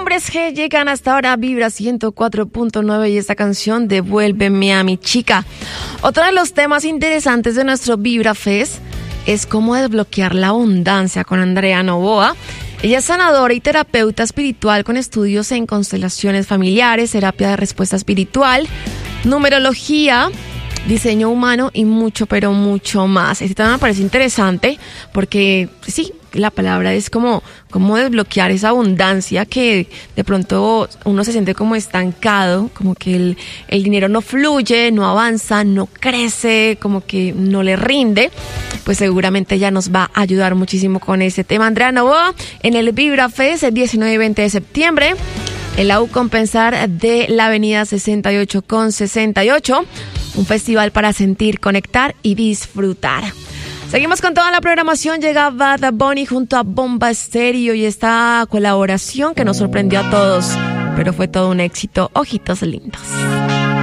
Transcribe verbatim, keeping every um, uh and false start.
Hombres G llegan hasta ahora a Vibra ciento cuatro punto nueve y esta canción Devuélveme a mi chica. Otro de los temas interesantes de nuestro Vibra Fest es cómo desbloquear la abundancia con Andrea Novoa. Ella es sanadora y terapeuta espiritual con estudios en constelaciones familiares, terapia de respuesta espiritual, numerología, diseño humano y mucho, pero mucho más. Este tema me parece interesante porque sí, la palabra es como, como desbloquear esa abundancia que de pronto uno se siente como estancado, como que el, el dinero no fluye, no avanza, no crece, como que no le rinde. Pues seguramente ella nos va a ayudar muchísimo con ese tema. Andrea Novoa en el Vibra Fest el diecinueve y veinte de septiembre. El A U Compensar de la avenida sesenta y ocho con sesenta y ocho. Un festival para sentir, conectar y disfrutar. Seguimos con toda la programación. Llega Bad Bunny junto a Bomba Estéreo y esta colaboración que nos sorprendió a todos, pero fue todo un éxito. Ojitos lindos.